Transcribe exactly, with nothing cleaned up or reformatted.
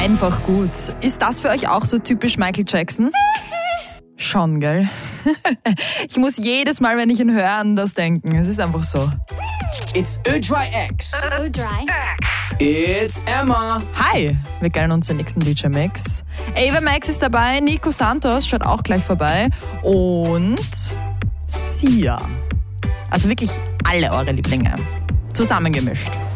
einfach gut. Ist das für euch auch so typisch Michael Jackson? Schon, gell? Ich muss jedes Mal, wenn ich ihn höre, an das denken. Es ist einfach so. It's Udry X. Udry. It's Emma. Hi, wir gönnen uns den nächsten D J Mix. Ava Max ist dabei, Nico Santos schaut auch gleich vorbei und Sia. Also wirklich alle eure Lieblinge. Zusammengemischt.